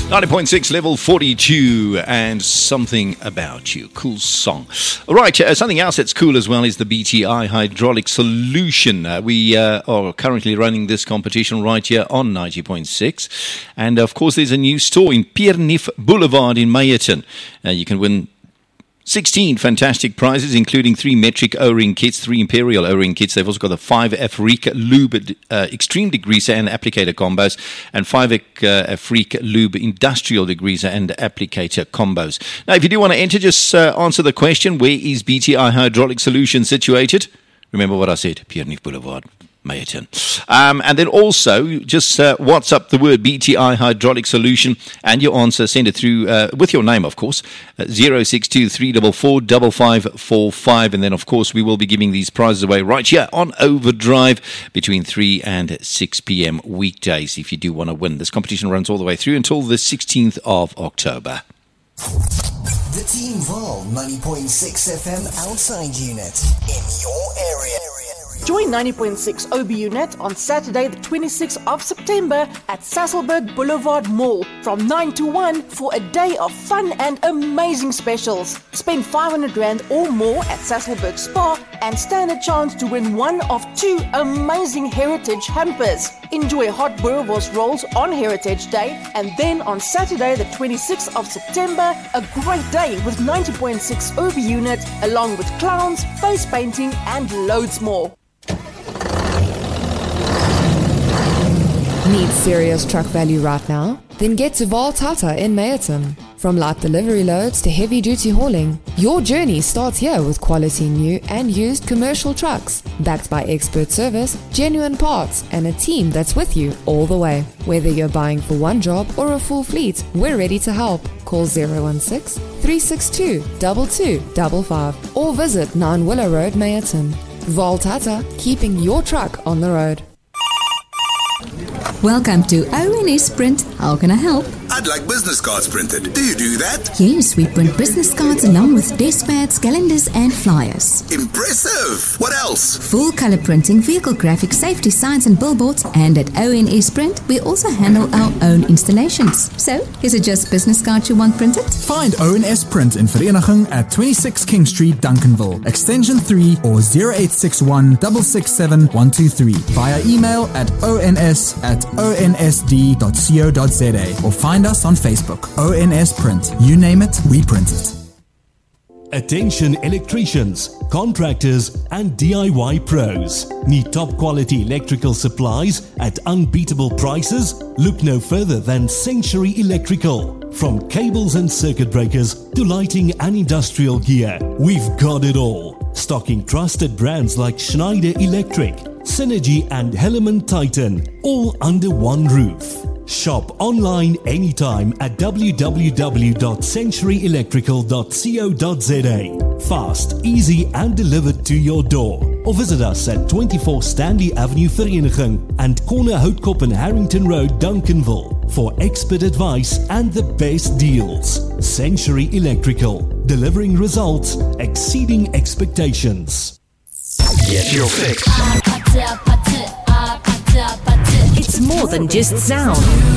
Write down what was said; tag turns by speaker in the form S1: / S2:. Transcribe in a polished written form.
S1: 90.6 level 42 and Something About You. Cool song. All right, something else that's cool as well is the BTI hydraulic solution. We are currently running this competition right here on 90.6. And of course, there's a new store in Pierneef Boulevard in Meyerton. You can win 16 fantastic prizes, including 3 metric O-ring kits, 3 imperial O-ring kits. They've also got the 5 Afrique Lube extreme degreaser and applicator combos, and 5 Afrique Lube industrial degreaser and applicator combos. Now, if you do want to enter, just answer the question, where is BTI Hydraulic Solution situated? Remember what I said, Pierneef Boulevard, Meyerton. And then also, just WhatsApp the word BTI Hydraulic Solution and your answer. Send it through with your name, of course, 062 344 5545. And then, of course, we will be giving these prizes away right here on Overdrive between 3 and 6 p.m. weekdays if you do want to win. This competition runs all the way through until the 16th of October.
S2: The Team Vol 90.6 FM outside unit in your area.
S3: Join 90.6 OBUnet on Saturday the 26th of September at Sasolburg Boulevard Mall from 9 to 1 for a day of fun and amazing specials. Spend 500 Rand or more at Sasolburg Spa and stand a chance to win one of 2 amazing heritage hampers. Enjoy hot boerewors rolls on Heritage Day, and then on Saturday the 26th of September, a great day with 90.6 OBUnet along with clowns, face painting and loads more.
S4: Need serious truck value right now? Then get to Voltata in Meyerton. From light delivery loads to heavy-duty hauling, your journey starts here with quality new and used commercial trucks, backed by expert service, genuine parts, and a team that's with you all the way. Whether you're buying for one job or a full fleet, we're ready to help. Call 016-362-2255 or visit 9 Willow Road, Meyerton. Voltata, keeping your truck on the road.
S5: Welcome to ONS Print. How can I help?
S6: I'd like business cards printed. Do you do that?
S5: Yes, we print business cards along with desk pads, calendars and flyers.
S6: Impressive! What else?
S5: Full color printing, vehicle graphics, safety signs and billboards. And at ONS Print, we also handle our own installations. So, is it just business cards you want printed?
S7: Find ONS Print in Vereniging at 26 King Street, Duncanville, extension 3 or 0861 667 123 via email at ons@onsd.co.za or find us on Facebook. ONS Print. You name it, we print it.
S8: Attention electricians, contractors and DIY pros. Need top quality electrical supplies at unbeatable prices? Look no further than Century Electrical. From cables and circuit breakers to lighting and industrial gear, we've got it all. Stocking trusted brands like Schneider Electric, Synergy and Hellman Titan, all under one roof. Shop online anytime at www.centuryelectrical.co.za. Fast, easy and delivered to your door. Or visit us at 24 Stanley Avenue Vereniging and Corner Houtkop and Harrington Road, Duncanville for expert advice and the best deals. Century Electrical, delivering results exceeding expectations.
S1: Get your fix.
S9: It's more than just sound.